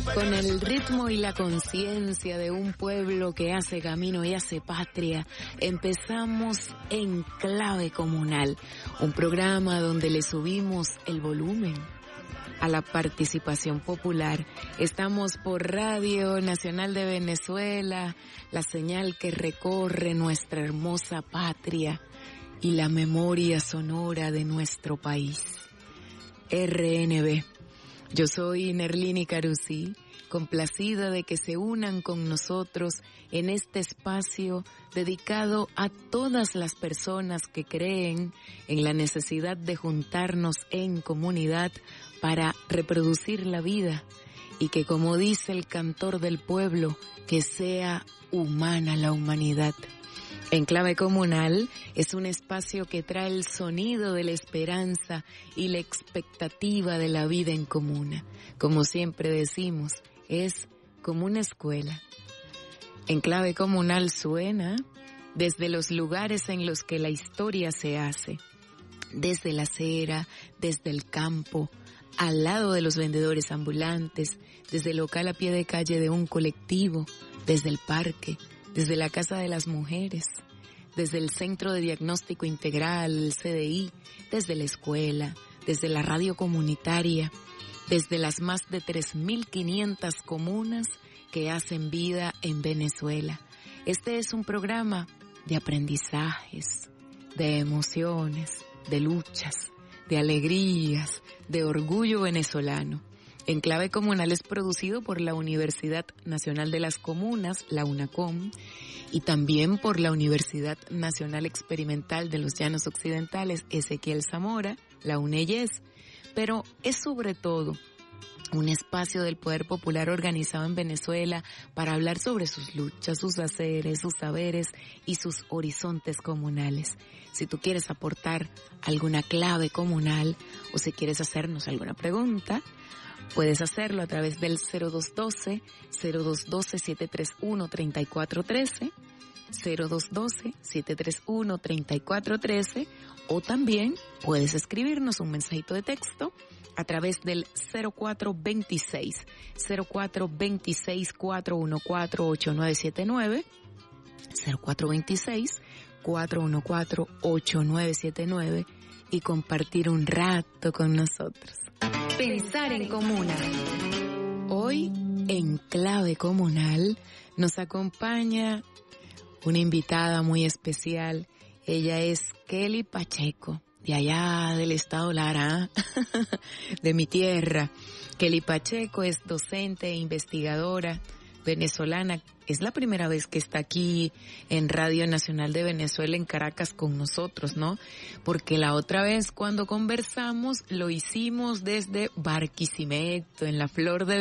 Con el ritmo y la conciencia de un pueblo que hace camino y hace patria, empezamos En Clave Comunal, un programa donde le subimos el volumen a la participación popular. Estamos por Radio Nacional de Venezuela, la señal que recorre nuestra hermosa patria y la memoria sonora de nuestro país. RNB. Yo soy Nerlini Carusi, complacida de que se unan con nosotros en este espacio dedicado a todas las personas que creen en la necesidad de juntarnos en comunidad para reproducir la vida y que, como dice el cantor del pueblo, que sea humana la humanidad. En Clave Comunal es un espacio que trae el sonido de la esperanza y la expectativa de la vida en comuna. Como siempre decimos, es como una escuela. En Clave Comunal suena desde los lugares en los que la historia se hace, desde la acera, desde el campo, al lado de los vendedores ambulantes, desde el local a pie de calle de un colectivo, desde el parque, desde la Casa de las Mujeres, desde el Centro de Diagnóstico Integral, el CDI, desde la escuela, desde la radio comunitaria, desde las más de 3.500 comunas que hacen vida en Venezuela. Este es un programa de aprendizajes, de emociones, de luchas, de alegrías, de orgullo venezolano. En Clave Comunal es producido por la Universidad Nacional de las Comunas, la UNACOM, y también por la Universidad Nacional Experimental de los Llanos Occidentales, Ezequiel Zamora, la UNEYES, pero es sobre todo un espacio del poder popular organizado en Venezuela para hablar sobre sus luchas, sus haceres, sus saberes y sus horizontes comunales. Si tú quieres aportar alguna clave comunal o si quieres hacernos alguna pregunta, puedes hacerlo a través del 0212-731-3413, 0212-731-3413, o también puedes escribirnos un mensajito de texto a través del 0426-414-8979, 0426-414-8979, y compartir un rato con nosotros. Pensar en comuna. Hoy, en Clave Comunal, nos acompaña una invitada muy especial. Ella es Kelly Pacheco, de allá del estado Lara, de mi tierra. Kelly Pacheco es docente e investigadora venezolana. Es la primera vez que está aquí en Radio Nacional de Venezuela en Caracas con nosotros, ¿no? Porque la otra vez cuando conversamos lo hicimos desde Barquisimeto, en la Flor de